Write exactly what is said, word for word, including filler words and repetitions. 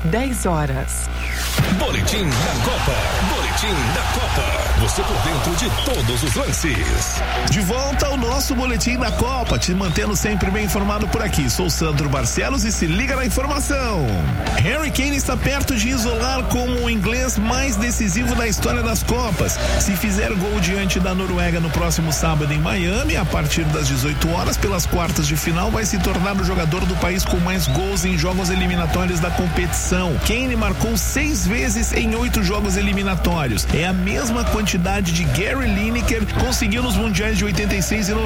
dez horas. Boletim da Copa. Boletim da Copa. Você por dentro de todos os lances. De volta ao nosso Boletim da Copa, te mantendo sempre bem informado por aqui. Sou Sandro Barcelos e se liga na informação. Harry Kane está perto de isolar como o inglês mais decisivo da história das Copas. Se fizer gol diante da Noruega no próximo sábado em Miami, a partir das dezoito horas, pelas quartas de final, vai se tornar o jogador do país com mais gols em jogos eliminatórios da competição. Kane marcou seis vezes em oito jogos eliminatórios. É a mesma quantidade de Gary Lineker conseguiu nos mundiais de oitenta e seis e